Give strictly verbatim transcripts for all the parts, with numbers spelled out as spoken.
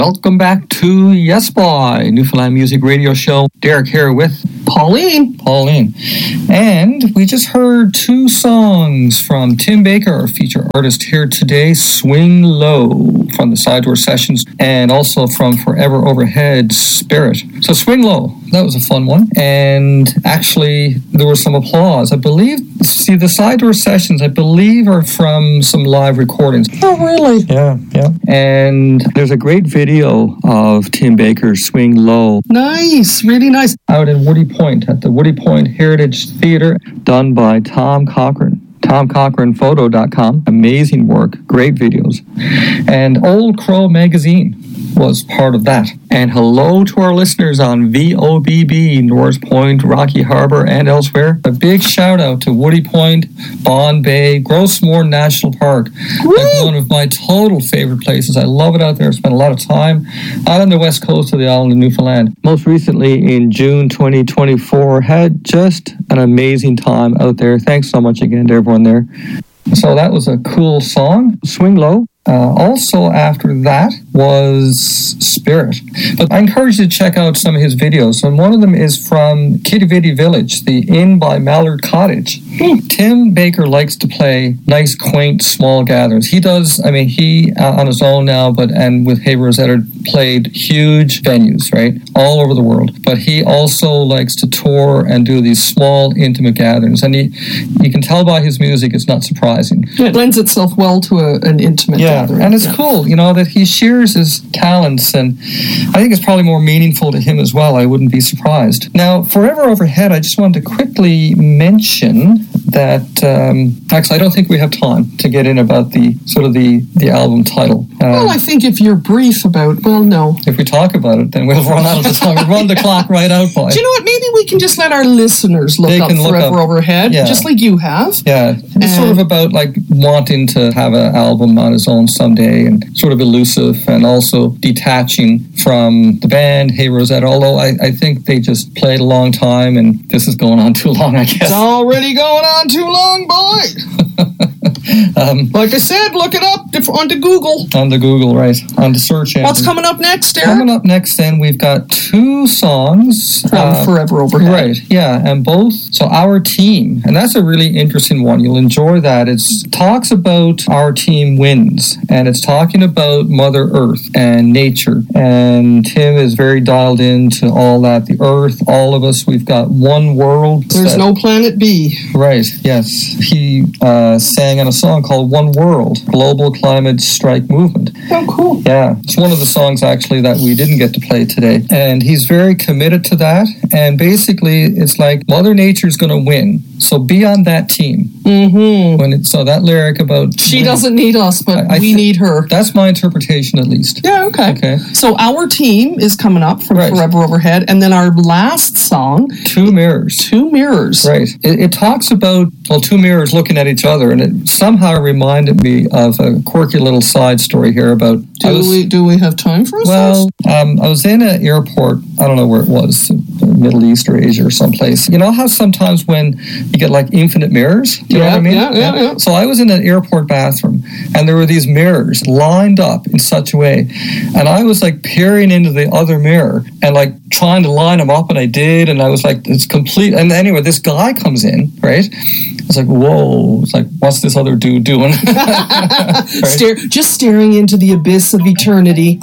Welcome back to Yes Boy, Newfoundland Music Radio Show. Derek here with Pauline. Pauline. And we just heard two songs from Tim Baker, our feature artist here today, Swing Low from the Side Door Sessions, and also from Forever Overhead, Spirit. So Swing Low, that was a fun one. And actually, there was some applause. I believe, see, the Side Door Sessions, I believe, are from some live recordings. Oh, really? Yeah, yeah. And there's a great video of Tim Baker's Swing Low. Nice, really nice. Out in Woody Point at the Woody Point Heritage Theatre, done by Tom Cochran. Tom Cochran Photo dot com. Amazing work, great videos. And Old Crow Magazine was part of that. And hello to our listeners on V O B B, North Point, Rocky Harbor, and elsewhere. A big shout out to Woody Point, Bond Bay, Grossmore National Park. Like one of my total favorite places. I love it out there. I spent a lot of time out on the west coast of the island of Newfoundland. Most recently in June twenty twenty-four, had just an amazing time out there. Thanks so much again to everyone there. So that was a cool song, Swing Low. Uh, also after that was Spirit. But I encourage you to check out some of his videos. And one of them is from Kitty Vitty Village, the Inn by Mallard Cottage. Hmm. Tim Baker likes to play nice, quaint, small gatherings. He does, I mean, he uh, on his own now, but and with Hey Rosetta played huge venues, right? All over the world. But he also likes to tour and do these small, intimate gatherings. And he, you can tell by his music, it's not surprising. It lends itself well to a, an intimate yeah. gathering. And it's yeah. cool, you know, that he shares his talents, and I think it's probably more meaningful to him as well. I wouldn't be surprised. Now, Forever Overhead, I just wanted to quickly mention that, um, actually, I don't think we have time to get in about the sort of the, the album title. Um, well, I think if you're brief about, well, no. If we talk about it, then we'll run out of the time. We'll run the clock right out, boy. Do you know what? Maybe we can just let our listeners look they up can Forever look up, Overhead, yeah. just like you have. Yeah. It's and sort of about like wanting to have an album on its own someday, and sort of elusive, and also detaching from the band, Hey Rosetta, although I, I think they just played a long time, and this is going on too long, I guess. It's already going on too long, boy. um, like I said, look it up on the Google. On the Google, right. On the search engine. What's coming up next, Derek? Coming up next, then, we've got two songs. From uh, Forever Overhead. Right, yeah, and both, so Our Team, and that's a really interesting one. You'll enjoy that. It talks about Our Team Wins, and it's talking about Mother Earth and nature, and Tim is very dialed into all that. The Earth, all of us, we've got one world. There's that, no planet B. Right, yes. He uh, sang on a song called One World, Global Climate Strike Movement. Oh, cool. Yeah, it's one of the songs, actually, that we didn't get to play today. And he's very committed to that. And basically, it's like Mother Nature's going to win. So be on that team. Mm-hmm. When it, so that lyric about... She winning, doesn't need us, but I, I we th- need her. That's my interpretation, at least. Yeah, okay. Okay. So Our Team is coming up from right. Forever Overhead. And then our last song... Two Mirrors. Two Mirrors. Right. It, it talks about, well, two mirrors looking at each other. And it somehow reminded me of a quirky little side story here about... Do was, we do we have time for us? Well, um, I was in an airport, I don't know where it was, Middle East or Asia or someplace. You know how sometimes when you get like infinite mirrors? Do you yeah, know what I mean? Yeah, yeah, yeah. So I was in an airport bathroom, and there were these mirrors lined up in such a way, and I was like peering into the other mirror and like trying to line them up, and I did, and I was like, it's complete. And anyway, this guy comes in, right? It's like, whoa, it's like, what's this other dude doing? Right? Stare, just staring into the abyss of eternity.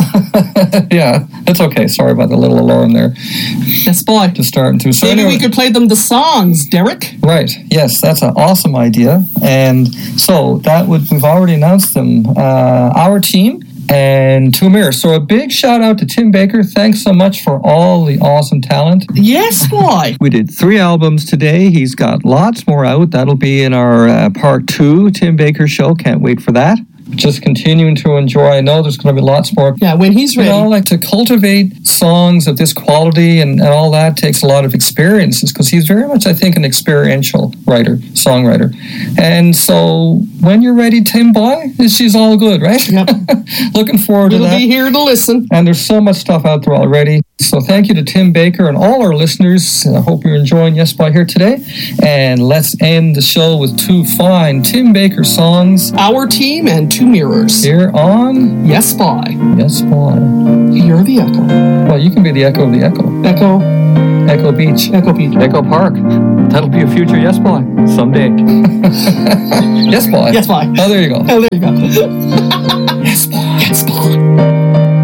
Yeah, that's okay. Sorry about the little alarm there. Yes, boy. To start into. So Maybe anyway, we could play them the songs, Derek. Right. Yes, that's an awesome idea. And so that would we've already announced them. Uh, Our Team and Two Mirrors. So a big shout out to Tim Baker. Thanks so much for all the awesome talent. Yes, boy. We did three albums today. He's got lots more out. That'll be in our uh, part two Tim Baker show. Can't wait for that. Just continuing to enjoy. I know there's going to be lots more. Yeah, when he's ready. You know, like to cultivate songs of this quality and, and all that takes a lot of experiences, because he's very much, I think, an experiential writer, songwriter. And so when you're ready, Tim Boy, she's all good, right? Yep. Looking forward We'll to that. We'll be here to listen. And there's so much stuff out there already. So thank you to Tim Baker and all our listeners. I hope you're enjoying Yes Boy here today. And let's end the show with two fine Tim Baker songs. Our Team and Two Mirrors. Here on Yes Boy. Yes Boy. You're the echo. Well, you can be the echo of the echo. Echo. Echo Beach. Echo Beach. Echo Park. That'll be a future Yes Boy someday. Yes Boy. Yes Boy. Oh, there you go. Oh, there you go. Yes Boy. Yes Boy.